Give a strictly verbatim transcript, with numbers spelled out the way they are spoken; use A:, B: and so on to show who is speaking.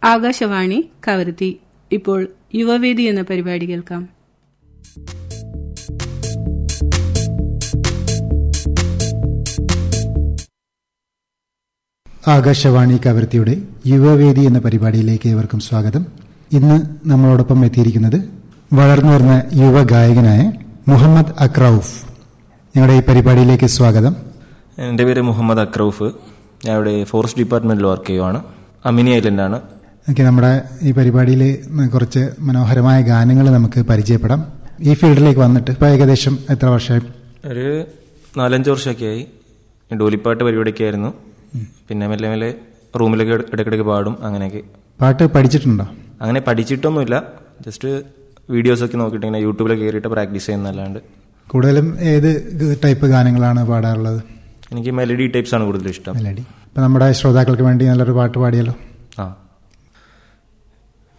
A: ആകാശവാണി കവരത്തി. ഇപ്പോൾ യുവവേദി എന്ന പരിപാടി കേൾക്കാം.
B: ആകാശവാണി കവരത്തിയുടെ യുവവേദി എന്ന പരിപാടിയിലേക്ക് ഏവർക്കും സ്വാഗതം. ഇന്ന് നമ്മളോടൊപ്പം എത്തിയിരിക്കുന്നത് വളർന്നു വരുന്ന യുവ ഗായകനായ മുഹമ്മദ് അക്രൌഫ്. ഞങ്ങളുടെ ഈ പരിപാടിയിലേക്ക് സ്വാഗതം.
C: എൻ്റെ പേര് മുഹമ്മദ് അക്രൌഫ്. ഞാൻ ഇവിടെ ഫോറസ്റ്റ് ഡിപ്പാർട്ട്മെന്റിൽ വർക്ക് ചെയ്യുവാണ്. അമിനി ഐലൻഡാണ്.
B: ഓക്കെ, നമ്മുടെ ഈ പരിപാടിയിൽ കുറച്ച് മനോഹരമായ ഗാനങ്ങൾ നമുക്ക് പരിചയപ്പെടാം. ഈ ഫീൽഡിലേക്ക് വന്നിട്ട് ഇപ്പോൾ ഏകദേശം എത്ര വർഷമായി?
C: ഒരു നാലഞ്ച് വർഷമൊക്കെ ആയി. ഡോലിപ്പാട്ട് പരിപാടിയൊക്കെ ആയിരുന്നു. പിന്നെ മെല്ലെ മെല്ലെ റൂമിലൊക്കെ ഇടയ്ക്കിടയ്ക്ക് പാടും. അങ്ങനെയൊക്കെ.
B: പാട്ട് പഠിച്ചിട്ടുണ്ടോ?
C: അങ്ങനെ പഠിച്ചിട്ടൊന്നുമില്ല, ജസ്റ്റ് വീഡിയോസൊക്കെ നോക്കിയിട്ട് ഇങ്ങനെ യൂട്യൂബിൽ കയറിയിട്ട് പ്രാക്ടീസ് ചെയ്യുന്നല്ലാണ്ട്.
B: കൂടുതലും ഏത് ടൈപ്പ് ഗാനങ്ങളാണ് പാടാറുള്ളത്?
C: എനിക്ക് മെലഡി ടൈപ്സ് ആണ് കൂടുതൽ ഇഷ്ടം.
B: മെലഡി. ഇപ്പം നമ്മുടെ ശ്രോതാക്കൾക്ക് വേണ്ടി നല്ലൊരു പാട്ട് പാടിയല്ലോ.
C: ആ